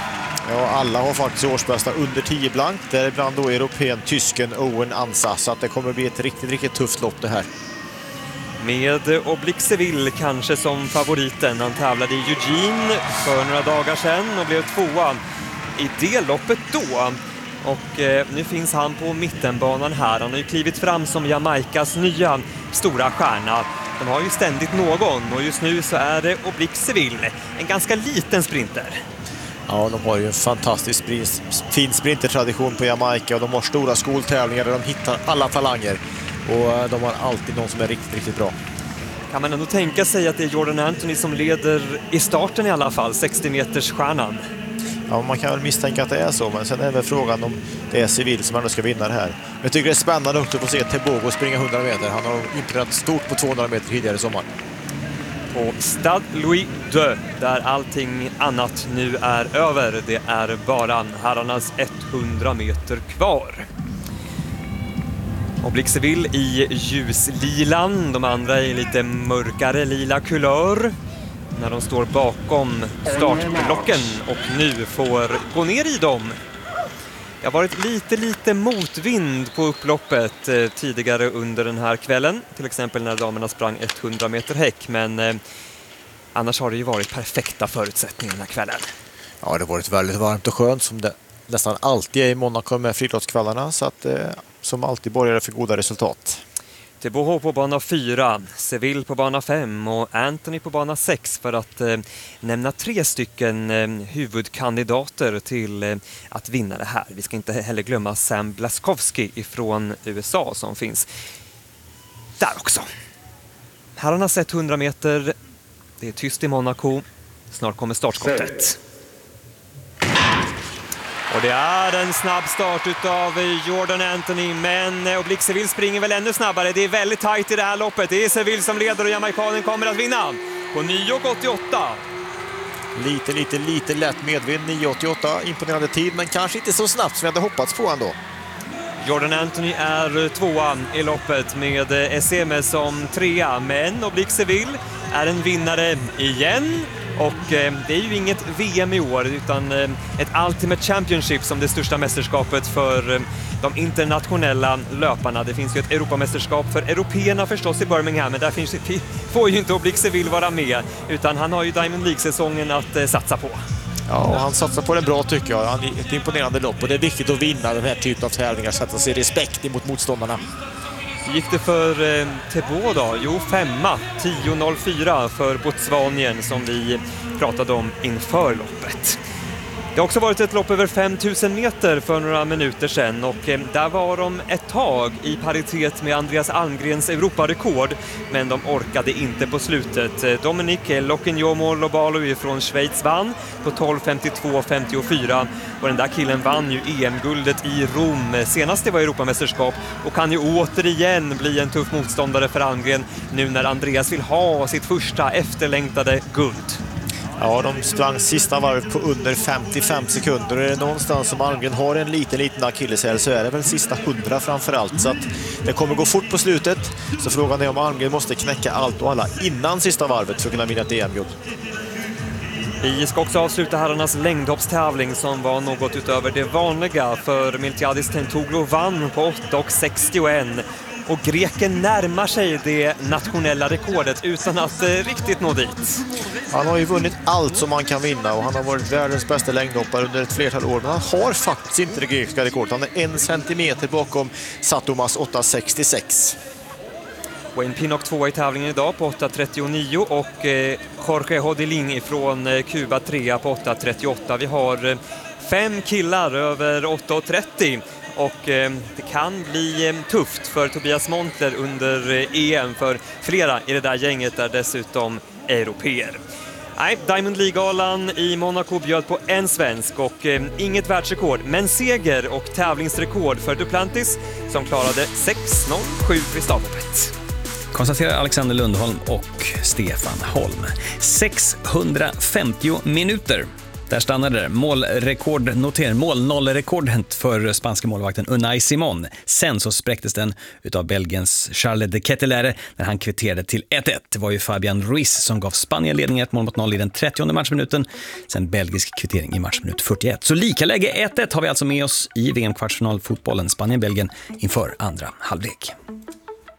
Ja, alla har faktiskt årsbästa under 10 blankt. Däribland då europeen, tysken Owen Ansa. Så att det kommer bli ett riktigt tufft lopp det här. Med Oblique Seville kanske som favoriten. Han tävlade i Eugene för några dagar sedan och blev 2:a i det loppet då. Och nu finns han på mittenbanan här. Han har ju klivit fram som Jamaikas nya stora stjärna. De har ju ständigt någon och just nu så är det Oblique Seville, en ganska liten sprinter. Ja, de har ju en fantastisk fin sprintertradition på Jamaica och de har stora skoltävlingar där de hittar alla talanger. Och de har alltid någon som är riktigt bra. Kan man ändå tänka sig att det är Jordan Anthony som leder i starten i alla fall, 60-meters stjärnan? Ja, man kan väl misstänka att det är så, men sen är väl frågan om det är Seville som ändå ska vinna det här. Jag tycker det är spännande också att få se Tebogo springa 100 meter. Han har imponerat stort på 200 meter tidigare i sommar. På Stade Louis II, där allting annat nu är över. Det är bara herrarnas 100 meter kvar. Oblique Seville i ljuslilan, de andra i lite mörkare lila kulör. När de står bakom startblocken och nu får gå ner i dem. Det har varit lite motvind på upploppet tidigare under den här kvällen. Till exempel när damerna sprang 100 meter häck. Men annars har det ju varit perfekta förutsättningar den här kvällen. Ja, det har varit väldigt varmt och skönt som det nästan alltid är i Monaco med friidrottskvällarna. Så att som alltid borgar för goda resultat. Tebogo på bana 4, Seville på bana 5 och Anthony på bana 6 för att nämna 3 stycken huvudkandidater till att vinna det här. Vi ska inte heller glömma Sam Blaskowski ifrån USA som finns där också. Herrarnas 100 meter, det är tyst i Monaco. Snart kommer startskottet. Och det är en snabb start utav Jordan Anthony, men Oblique Seville springer väl ännu snabbare. Det är väldigt tajt i det här loppet. Det är Seville som leder och Jamaikanen kommer att vinna på 9,88. Lite lätt medvind, 9,88. Imponerande tid, men kanske inte så snabbt som jag hade hoppats på ändå. Jordan Anthony är 2:a i loppet med SM som 3:a, men Oblique Seville är en vinnare igen. Och det är ju inget VM i år utan ett Ultimate Championship som det största mästerskapet för de internationella löparna. Det finns ju ett Europamästerskap för européerna förstås i Birmingham, men där får ju inte Oblique Seville vara med utan han har ju Diamond League-säsongen att satsa på. Ja, och han satsar på det bra tycker jag. Han är ett imponerande lopp och det är viktigt att vinna den här typen av tävlingar, sätta sig respekt emot motståndarna. Gick det för Tebogo då? Jo, 5:a, 10.04 för Botswanien som vi pratade om inför loppet. Det har också varit ett lopp över 5000 meter för några minuter sedan och där var de ett tag i paritet med Andreas Almgrens Europarekord, men de orkade inte på slutet. Dominique Lokenjomo-Lobalo från Schweiz vann på 12.52.54 och den där killen vann ju EM-guldet i Rom senast det var Europamästerskap och kan ju återigen bli en tuff motståndare för Almgren nu när Andreas vill ha sitt första efterlängtade guld. Ja, de sprang sista varvet på under 55 sekunder. Är det någonstans som Almgren har en liten akilleshäl så är det väl sista 100 framförallt. Så att det kommer gå fort på slutet. Så frågan är om Almgren måste knäcka allt och alla innan sista varvet för att kunna vinna ett EM-guld. Vi ska också avsluta herrarnas längdhoppstävling som var något utöver det vanliga för Miltiadis Tentoglou vann på 8.61. Och greken närmar sig det nationella rekordet utan att riktigt nå dit. Han har ju vunnit allt som man kan vinna och han har varit världens bästa längdhoppare under ett flertal år. Men han har faktiskt inte det grekiska rekordet. Han är 1 centimeter bakom Satomas 8.66. Wayne Pinnock 2 i tävlingen idag på 8.39 och Jorge Hodelin från Kuba 3 på 8.38. Vi har 5 killar över 8.30. Och det kan bli tufft för Tobias Montler under EM för flera i det där gänget är dessutom europeer. Nej, Diamond League-galan i Monaco bjöd på en svensk och inget världsrekord, men seger och tävlingsrekord för Duplantis som klarade 6.07 i startloppet. Konstaterar Alexander Lundholm och Stefan Holm. 650 minuter Där stannade det. Mål-0-rekordet för spanska målvakten Unai Simon. Sen så spräcktes den utav Belgiens Charles de Ketelaere när han kvitterade till 1-1. Det var ju Fabian Ruiz som gav Spanien ledning 1-0 i den 30:e matchminuten. Sen belgisk kvittering i matchminut 41. Så lika läge 1-1 har vi alltså med oss i VM-kvartsfinalfotbollen Spanien-Belgien inför andra halvlek.